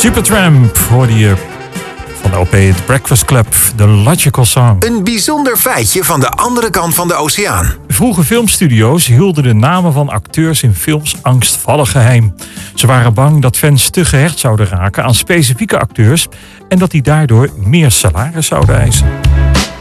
Supertramp hoorde je van de OP The Breakfast Club, The Logical Song. Een bijzonder feitje van de andere kant van de oceaan. Vroege filmstudio's hielden de namen van acteurs in films angstvallig geheim. Ze waren bang dat fans te gehecht zouden raken aan specifieke acteurs en dat die daardoor meer salaris zouden eisen.